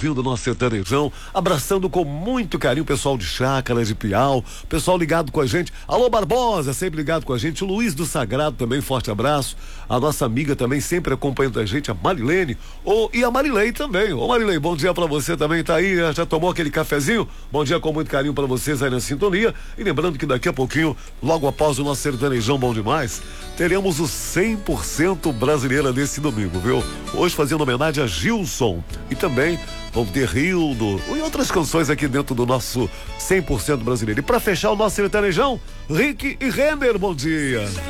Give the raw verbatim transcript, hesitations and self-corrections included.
ouvindo o nosso sertanejão, abraçando com muito carinho o pessoal de Chácara, de Piau, pessoal ligado com a gente. Alô Barbosa, sempre ligado com a gente. O Luiz do Sagrado também, forte abraço. A nossa amiga também sempre acompanhando a gente, a Marilene, oh, e a Marilei também. Ô Marilei, bom dia pra você também, tá aí, já tomou aquele cafezinho? Bom dia com muito carinho pra vocês aí na sintonia. E lembrando que daqui a pouquinho, logo após o nosso sertanejão bom demais, teremos o cem por cento brasileira desse domingo, viu? Hoje fazendo homenagem a Gilson e também vamos ter Rildo e outras canções aqui dentro do nosso cem por cento brasileiro. E pra fechar o nosso sertanejão, Rick e Renner, bom dia.